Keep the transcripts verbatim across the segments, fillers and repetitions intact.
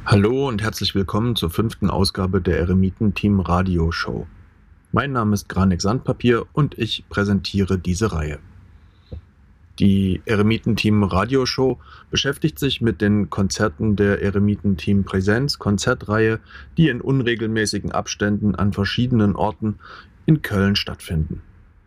Hallo und herzlich willkommen zur fünften Ausgabe der Eremitenteam Radio Show. Mein Name ist Granek Sandpapier und ich präsentiere diese Reihe. Die Eremitenteam Radio Show beschäftigt sich mit den Konzerten der Eremitenteam Präsenz Konzertreihe, die in unregelmäßigen Abständen an verschiedenen Orten in Köln stattfinden.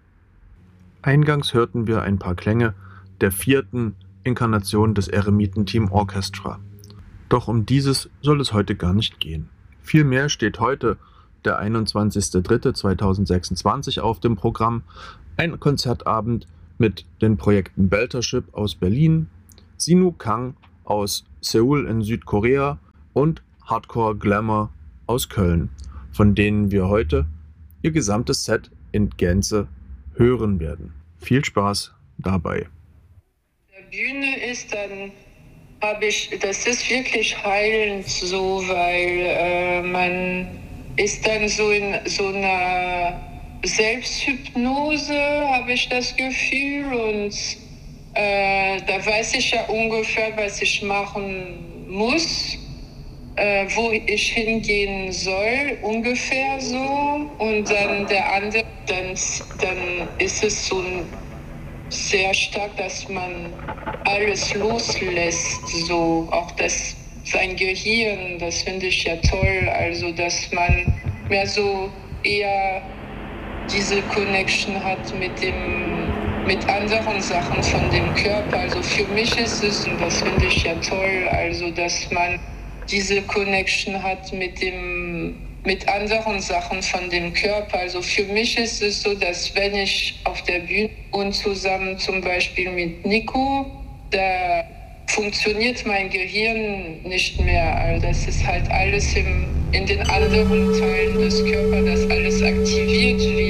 Eingangs hörten wir ein paar Klänge der vierten Inkarnation des Eremitenteam Orchestra. Doch um dieses soll es heute gar nicht gehen. Vielmehr steht heute, der einundzwanzigster dritter zweitausendsechsundzwanzig, auf dem Programm, ein Konzertabend mit den Projekten Beltership aus Berlin, Sinu Kang aus Seoul in Südkorea und Hardcore Glamour aus Köln, von denen wir heute ihr gesamtes Set in Gänze hören werden. Viel Spaß dabei. Der Bühne ist dann, habe ich, das ist wirklich heilend so, weil äh, man ist dann so in so einer Selbsthypnose, habe ich das Gefühl, und äh, da weiß ich ja ungefähr, was ich machen muss, äh, wo ich hingehen soll, ungefähr so, und dann der andere, dann, dann ist es so ein sehr stark, dass man alles loslässt, so auch das, sein Gehirn, das finde ich ja toll, also dass man mehr so eher diese Connection hat mit dem, mit anderen Sachen von dem Körper. Also für mich ist es, und das finde ich ja toll, also dass man diese Connection hat mit dem, mit anderen Sachen von dem Körper. Also für mich ist es so, dass wenn ich auf der Bühne und zusammen zum Beispiel mit Nico, da funktioniert mein Gehirn nicht mehr. Also das ist halt alles im, in den anderen Teilen des Körpers, das alles aktiviert wird.